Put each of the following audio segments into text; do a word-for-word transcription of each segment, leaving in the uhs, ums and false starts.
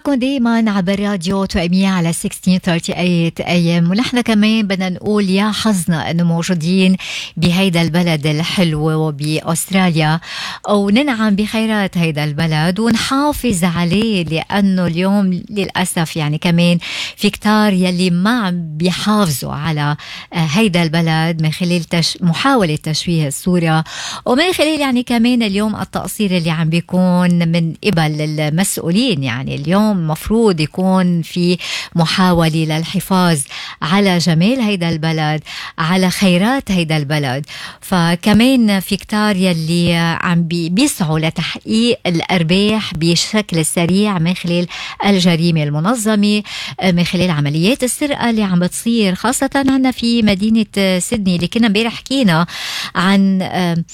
معكم دايما عبر راديو توأمية على ستة عشر ثلاثة وثلاثين اي ام، ونحن كمان بدنا نقول يا حظنا انه موجودين بهيدا البلد الحلو وبأستراليا، وننعم بخيرات هيدا البلد ونحافظ عليه، لانه اليوم للاسف يعني كمان في كتار يلي ما عم بيحافظوا على هيدا البلد من خلال تش... محاولة تشويه الصورة، ومن خلال يعني كمان اليوم التقصير اللي عم بيكون من قبل المسؤولين. يعني اليوم مفروض يكون في محاولة للحفاظ على جمال هيدا البلد، على خيرات هيدا البلد. فكمان في كتار يلي عم بيسعوا لتحقيق الأرباح بشكل سريع من خلال الجريمة المنظمة، من خلال عمليات السرقة اللي عم بتصير خاصة عنا في مدينة سيدني، اللي كنا امبارح حكينا عن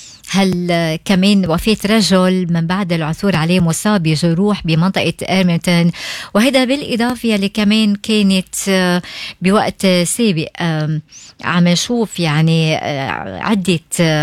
هل كمان وفاة رجل من بعد العثور عليه مصاب بجروح بمنطقة إيرمنتون، وهذا بالإضافة اللي كمان كانت بوقت سابق عم نشوف يعني عدة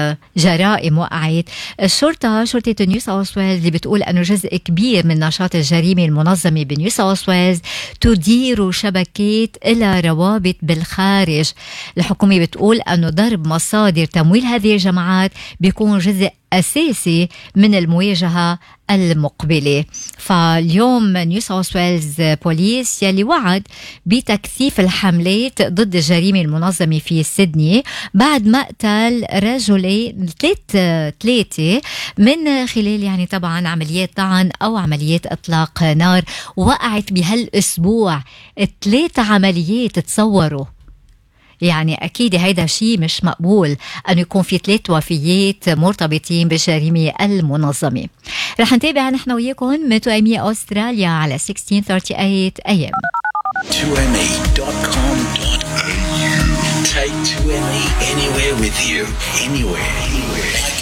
جرائم وقعت. الشرطة شرطة نيو ساوث ويلز اللي بتقول أنه جزء كبير من نشاط الجريمة المنظمة بنيو ساوث ويلز تدير شبكات إلى روابط بالخارج. الحكومة بتقول أنه ضرب مصادر تمويل هذه الجماعات بيكون جزء أساسي من المواجهة المقبلة. فاليوم نيو ساوث ويلز بوليس يلي وعد بتكثيف الحملات ضد الجريمة المنظمة في سيدني بعد مقتل رجلين ثلاث ثلاثة من خلال يعني طبعا عمليات طعن أو عمليات إطلاق نار وقعت بهالأسبوع. ثلاث عمليات تصوروا، يعني أكيد هيدا شيء مش مقبول أن يكون في ثلاث وفيات مرتبطين بالجريمة المنظمة. رح نتابع نحن وياكم من توأمية أستراليا على ستة عشر ثلاثة وثلاثين اي ام. two m e dot com dot a u. Take two M E anywhere with you, anywhere, anywhere.